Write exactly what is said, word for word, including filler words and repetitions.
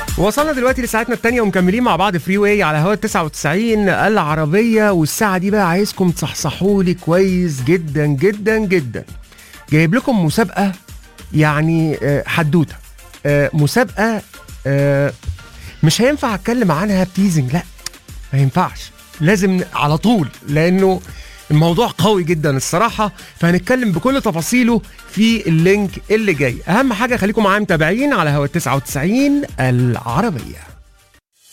وصلنا دلوقتي لساعتنا التانية ومكملين مع بعض فري واي على هوا تسعة وتسعين العربية. والساعة دي بقى عايزكم تصحصحوا لي كويس جدا جدا جدا. جايب لكم مسابقة يعني حدوتة، مسابقة مش هينفع اتكلم عنها بتيزنج، لا ما ينفعش، لازم على طول لانه الموضوع قوي جدا الصراحة. فهنتكلم بكل تفاصيله في اللينك اللي جاي. اهم حاجة خليكم معايا متابعين على هوا تسعة وتسعين العربية.